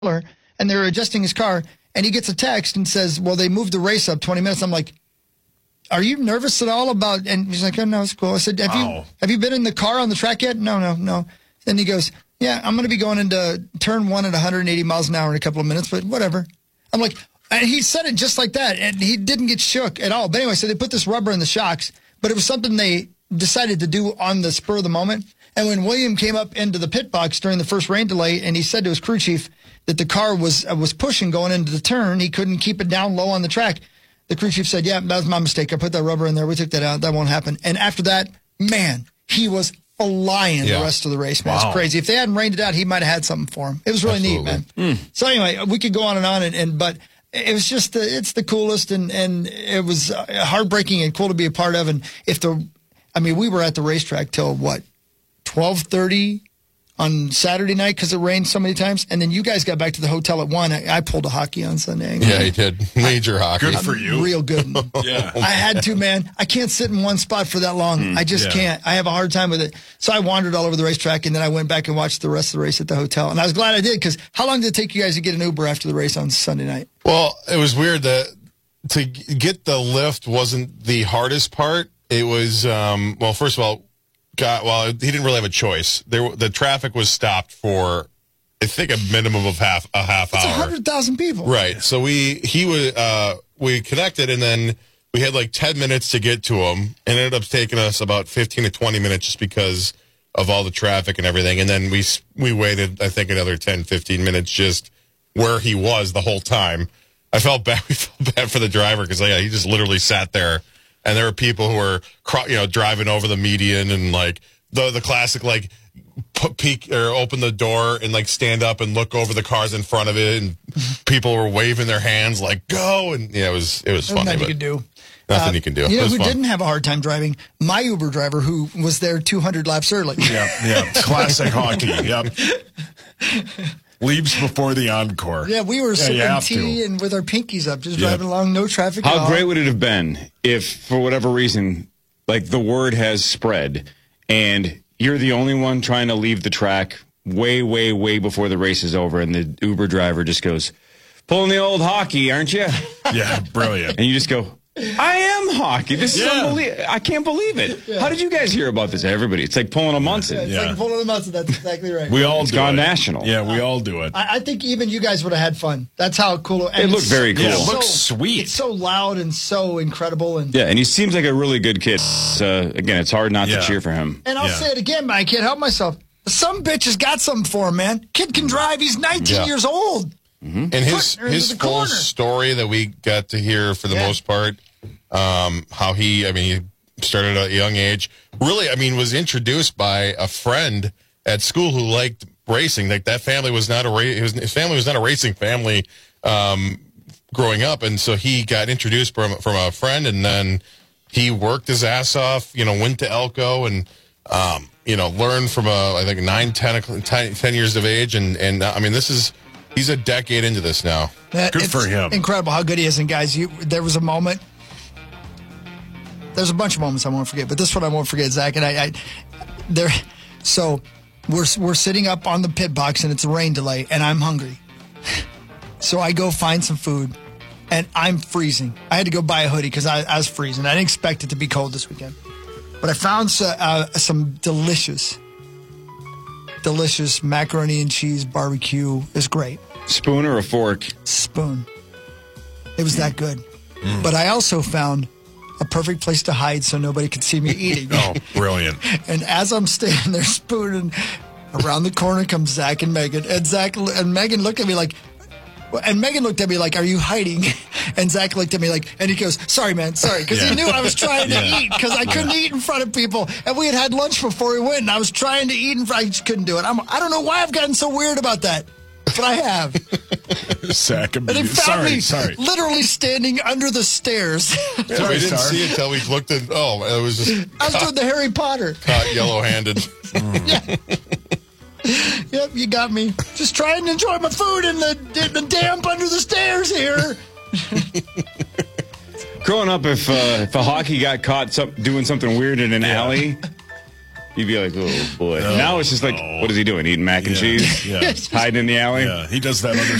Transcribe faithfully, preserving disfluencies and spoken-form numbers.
and they're adjusting his car, and he gets a text and says, well, they moved the race up twenty minutes. I'm like, are you nervous at all about, and he's like, oh, no, it's cool. I said, have wow. you have you been in the car on the track yet? No, no, no. Then he goes, yeah, I'm going to be going into turn one at one hundred eighty miles an hour in a couple of minutes, but whatever. I'm like, and he said it just like that, and he didn't get shook at all. But anyway, so they put this rubber in the shocks, but it was something they decided to do on the spur of the moment. And when William came up into the pit box during the first rain delay, and he said to his crew chief that the car was uh, was pushing going into the turn, he couldn't keep it down low on the track. The crew chief said, yeah, that was my mistake. I put that rubber in there. We took that out. That won't happen. And after that, man, he was flying yeah. the rest of the race, man. Wow. It's crazy. If they hadn't rained it out, he might have had something for him. It was really Absolutely. neat, man. Mm. So anyway, we could go on and on, and, and but it was just, the, it's the coolest, and, and it was heartbreaking and cool to be a part of. And if the, I mean, we were at the racetrack till what, twelve thirty on Saturday night because it rained so many times, and then you guys got back to the hotel at one. I, I pulled a hockey on Sunday. Yeah, he did. Major hockey. Good for you. Real good. yeah. I had to, man. I can't sit in one spot for that long. Mm, I just yeah. can't. I have a hard time with it. So I wandered all over the racetrack, and then I went back and watched the rest of the race at the hotel. And I was glad I did, because how long did it take you guys to get an Uber after the race on Sunday night? Well, it was weird that to get the lift wasn't the hardest part. It was, um, well, first of all, God, well, he didn't really have a choice. There, the traffic was stopped for, I think, a minimum of half a half That's hour. That's one hundred thousand people. Right. So we he was uh, we connected, and then we had like ten minutes to get to him, and it ended up taking us about fifteen to twenty minutes just because of all the traffic and everything. And then we we waited, I think, another ten, fifteen minutes just where he was the whole time. I felt bad. We felt bad for the driver because yeah, he just literally sat there. And there were people who were, you know, driving over the median, and like the the classic like put, peek or open the door and like stand up and look over the cars in front of it, and people were waving their hands like go, and yeah, it was it was There's funny. Nothing but you could do. Nothing uh, you can do. You know who fun. didn't have a hard time driving? My Uber driver, who was there two hundred laps early. Yeah, yeah, classic hockey. Yep. Leaves before the encore. Yeah, we were yeah, sipping tea and with our pinkies up, just yep. driving along, no traffic at How all. great would it have been if, for whatever reason, like the word has spread, and you're the only one trying to leave the track way, way, way before the race is over, and the Uber driver just goes, pulling the old hockey, aren't you? Yeah, brilliant. And you just go, I am hockey. This yeah. is unbelievable. I can't believe it. Yeah. How did you guys hear about this? Everybody. It's like pulling a Munson. Yeah, it's yeah. like pulling a Munson. That's exactly right. We all it's do gone it. national. Yeah, we all do it. I, I think even you guys would have had fun. That's how cool it, it looked very cool. Yeah, it so, looks sweet. It's so loud and so incredible. And yeah, and he seems like a really good kid. Uh, again, it's hard not yeah. to cheer for him. And I'll yeah. say it again, man. I can't help myself. Some bitch has got something for him, man. Kid can drive. He's nineteen yeah. years old. Mm-hmm. And his his full corner. story that we got to hear for the yeah. most part, um, how he, I mean, he started at a young age. Really, I mean, was introduced by a friend at school who liked racing. Like that family was not a ra- his, his family was not a racing family um, growing up, and so he got introduced from from a friend, and then he worked his ass off. You know, went to Elko and. Um, you know, learned from a, I think nine, ten, ten, ten years of age, and and uh, I mean, this is he's a decade into this now. That, good for him. Incredible how good he is. And guys, you there was a moment. There's a bunch of moments I won't forget, but this one I won't forget, Zach. And I, I there, so we're we're sitting up on the pit box, and it's a rain delay, and I'm hungry, so I go find some food, and I'm freezing. I had to go buy a hoodie because I, I was freezing. I didn't expect it to be cold this weekend. But I found uh, some delicious, delicious macaroni and cheese barbecue. It's great. Spoon or a fork? Spoon. It was that good. Mm. But I also found a perfect place to hide so nobody could see me eating. Oh, brilliant. And as I'm standing there spooning, around the corner comes Zach and Megan. And Zach and Megan looked at me like, and Megan looked at me like, are you hiding? And Zach looked at me like, and he goes, sorry, man, sorry. Because yeah. he knew I was trying to yeah. eat because I couldn't yeah. eat in front of people. And we had had lunch before we went, and I was trying to eat, and I just couldn't do it. I'm, I don't know why I've gotten so weird about that, but I have. Zach, and they found sorry, me sorry. literally standing under the stairs. Yeah, sorry, we didn't sorry. see it until we looked at, oh, it was just I was caught, doing the Harry Potter. Caught yellow-handed. Mm. Yeah. Yep, you got me. Just trying to enjoy my food in the, in the damp under the stairs here. Growing up, if uh, if a hockey got caught some, doing something weird in an yeah. alley, you'd be like, oh boy. Now it's just like, what is he doing? Eating mac and Yeah. cheese? Yeah. Hiding in the alley? Yeah, he does that other